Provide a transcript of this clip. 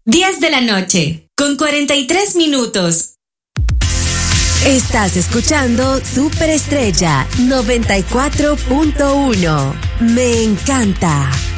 10 de la noche, con 43 minutos. Estás escuchando Superestrella 94.1. Me encanta.